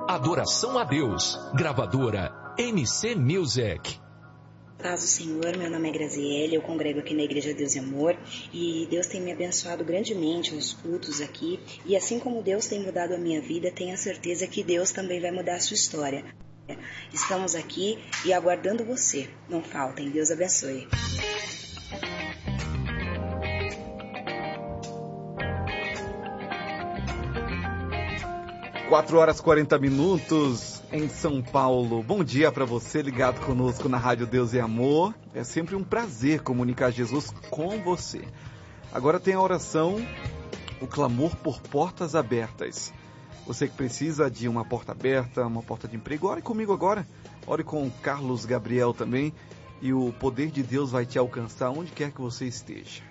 Adoração a Deus. Gravadora MC Music. Paz do Senhor, meu nome é Graziele, eu congrego aqui na Igreja Deus e Amor e Deus tem me abençoado grandemente nos cultos aqui e assim como Deus tem mudado a minha vida, tenha certeza que Deus também vai mudar a sua história. Estamos aqui e aguardando você. Não faltem. Deus abençoe. 4h40 em São Paulo. Bom dia para você ligado conosco na Rádio Deus e Amor. É sempre um prazer comunicar Jesus com você. Agora tem a oração, o clamor por portas abertas. Você que precisa de uma porta aberta, uma porta de emprego, ore comigo agora. Ore com o Carlos Gabriel também. E o poder de Deus vai te alcançar onde quer que você esteja.